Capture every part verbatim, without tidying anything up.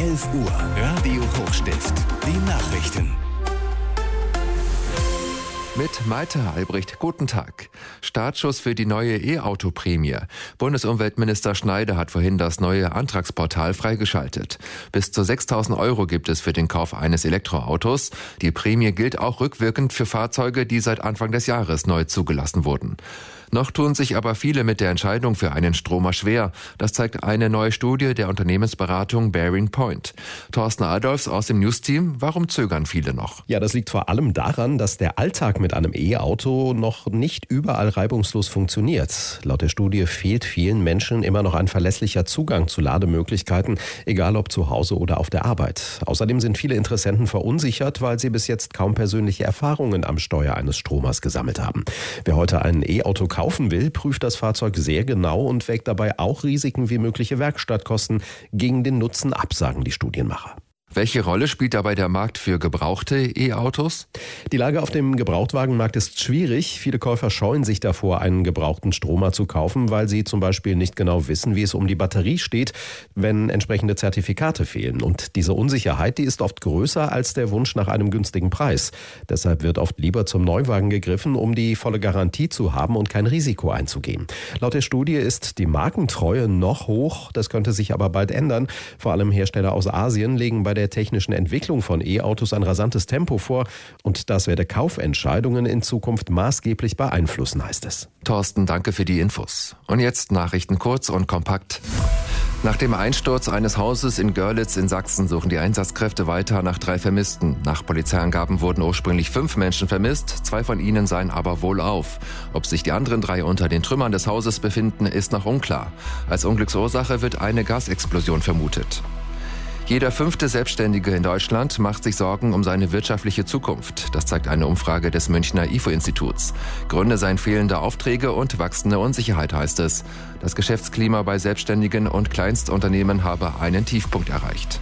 elf Uhr. Radio Hochstift. Die Nachrichten. Mit Maite Albrecht, guten Tag. Startschuss für die neue E-Auto-Prämie. Bundesumweltminister Schneider hat vorhin das neue Antragsportal freigeschaltet. Bis zu sechstausend Euro gibt es für den Kauf eines Elektroautos. Die Prämie gilt auch rückwirkend für Fahrzeuge, die seit Anfang des Jahres neu zugelassen wurden. Noch tun sich aber viele mit der Entscheidung für einen Stromer schwer. Das zeigt eine neue Studie der Unternehmensberatung Bearing Point. Thorsten Adolfs aus dem News-Team, warum zögern viele noch? Ja, das liegt vor allem daran, dass der Alltag mit einem E-Auto noch nicht überall reibungslos funktioniert. Laut der Studie fehlt vielen Menschen immer noch ein verlässlicher Zugang zu Lademöglichkeiten, egal ob zu Hause oder auf der Arbeit. Außerdem sind viele Interessenten verunsichert, weil sie bis jetzt kaum persönliche Erfahrungen am Steuer eines Stromers gesammelt haben. Wer heute ein E-Auto kauft, kaufen will, prüft das Fahrzeug sehr genau und wägt dabei auch Risiken wie mögliche Werkstattkosten gegen den Nutzen ab, sagen die Studienmacher. Welche Rolle spielt dabei der Markt für gebrauchte E-Autos? Die Lage auf dem Gebrauchtwagenmarkt ist schwierig. Viele Käufer scheuen sich davor, einen gebrauchten Stromer zu kaufen, weil sie zum Beispiel nicht genau wissen, wie es um die Batterie steht, wenn entsprechende Zertifikate fehlen. Und diese Unsicherheit, die ist oft größer als der Wunsch nach einem günstigen Preis. Deshalb wird oft lieber zum Neuwagen gegriffen, um die volle Garantie zu haben und kein Risiko einzugehen. Laut der Studie ist die Markentreue noch hoch. Das könnte sich aber bald ändern. Vor allem Hersteller aus Asien legen bei der der technischen Entwicklung von E-Autos ein rasantes Tempo vor und das werde Kaufentscheidungen in Zukunft maßgeblich beeinflussen, heißt es. Thorsten, danke für die Infos. Und jetzt Nachrichten kurz und kompakt. Nach dem Einsturz eines Hauses in Görlitz in Sachsen suchen die Einsatzkräfte weiter nach drei Vermissten. Nach Polizeiangaben wurden ursprünglich fünf Menschen vermisst, zwei von ihnen seien aber wohlauf. Ob sich die anderen drei unter den Trümmern des Hauses befinden, ist noch unklar. Als Unglücksursache wird eine Gasexplosion vermutet. Jeder fünfte Selbstständige in Deutschland macht sich Sorgen um seine wirtschaftliche Zukunft. Das zeigt eine Umfrage des Münchner I F O-Instituts. Gründe seien fehlende Aufträge und wachsende Unsicherheit, heißt es. Das Geschäftsklima bei Selbstständigen und Kleinstunternehmen habe einen Tiefpunkt erreicht.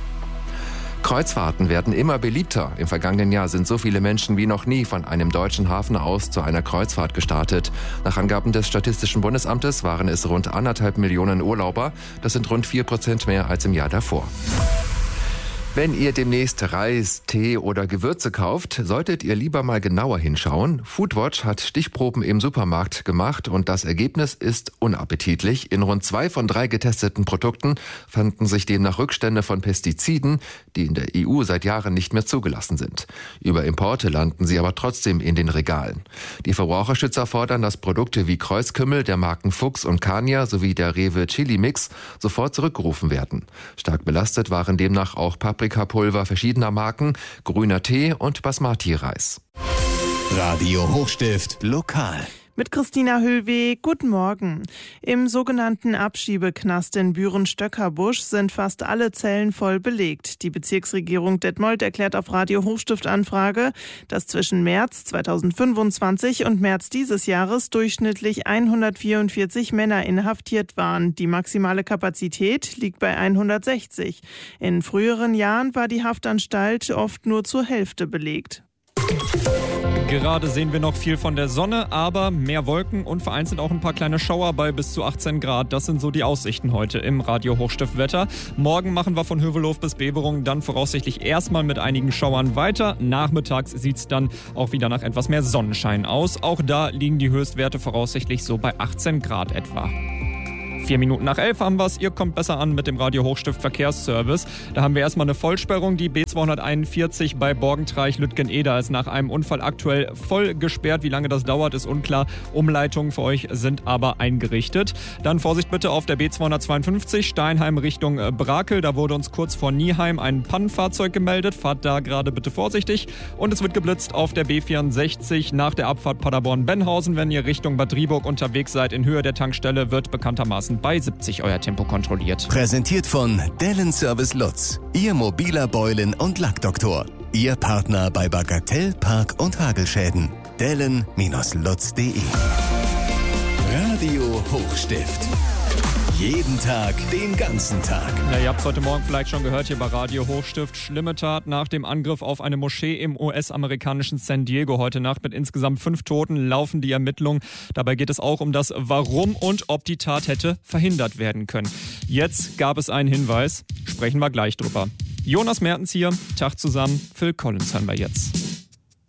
Kreuzfahrten werden immer beliebter. Im vergangenen Jahr sind so viele Menschen wie noch nie von einem deutschen Hafen aus zu einer Kreuzfahrt gestartet. Nach Angaben des Statistischen Bundesamtes waren es rund anderthalb Millionen Urlauber. Das sind rund vier Prozent mehr als im Jahr davor. Wenn ihr demnächst Reis, Tee oder Gewürze kauft, solltet ihr lieber mal genauer hinschauen. Foodwatch hat Stichproben im Supermarkt gemacht und das Ergebnis ist unappetitlich. In rund zwei von drei getesteten Produkten fanden sich demnach Rückstände von Pestiziden, die in der E U seit Jahren nicht mehr zugelassen sind. Über Importe landen sie aber trotzdem in den Regalen. Die Verbraucherschützer fordern, dass Produkte wie Kreuzkümmel der Marken Fuchs und Kania sowie der Rewe Chili Mix sofort zurückgerufen werden. Stark belastet waren demnach auch Paprikapulver verschiedener Marken, grüner Tee und Basmati-Reis. Radio Hochstift lokal. Mit Christina Höllweg, guten Morgen. Im sogenannten Abschiebeknast in Büren-Stöckerbusch sind fast alle Zellen voll belegt. Die Bezirksregierung Detmold erklärt auf Radio Hochstift Anfrage, dass zwischen März zweitausendfünfundzwanzig und März dieses Jahres durchschnittlich hundertvierundvierzig Männer inhaftiert waren. Die maximale Kapazität liegt bei hundertsechzig. In früheren Jahren war die Haftanstalt oft nur zur Hälfte belegt. Gerade sehen wir noch viel von der Sonne, aber mehr Wolken und vereinzelt auch ein paar kleine Schauer bei bis zu achtzehn Grad. Das sind so die Aussichten heute im Radio Hochstift Wetter. Morgen machen wir von Hövelhof bis Beverung dann voraussichtlich erstmal mit einigen Schauern weiter. Nachmittags sieht es dann auch wieder nach etwas mehr Sonnenschein aus. Auch da liegen die Höchstwerte voraussichtlich so bei achtzehn Grad etwa. Vier Minuten nach elf haben wir es. Ihr kommt besser an mit dem Radio Hochstift Verkehrsservice. Da haben wir erstmal eine Vollsperrung. Die B zweihunderteinundvierzig bei Borgentreich-Lütgen-Eder ist nach einem Unfall aktuell voll gesperrt. Wie lange das dauert, ist unklar. Umleitungen für euch sind aber eingerichtet. Dann Vorsicht bitte auf der B zweihundertzweiundfünfzig Steinheim Richtung Brakel. Da wurde uns kurz vor Nieheim ein Pannenfahrzeug gemeldet. Fahrt da gerade bitte vorsichtig. Und es wird geblitzt auf der B vierundsechzig nach der Abfahrt Paderborn-Benhausen. Wenn ihr Richtung Bad Driburg unterwegs seid, in Höhe der Tankstelle wird bekanntermaßen bei siebzig euer Tempo kontrolliert. Präsentiert von Dellen Service Lutz, Ihr mobiler Beulen- und Lackdoktor. Ihr Partner bei Bagatell, Park- und Hagelschäden. Dellen Lutz punkt de. Radio Hochstift. Jeden Tag, den ganzen Tag. Ja, ihr habt es heute Morgen vielleicht schon gehört hier bei Radio Hochstift. Schlimme Tat nach dem Angriff auf eine Moschee im U S-amerikanischen San Diego. Heute Nacht mit insgesamt fünf Toten laufen die Ermittlungen. Dabei geht es auch um das Warum und ob die Tat hätte verhindert werden können. Jetzt gab es einen Hinweis. Sprechen wir gleich drüber. Jonas Mertens hier, Tag zusammen, Phil Collins hören wir jetzt.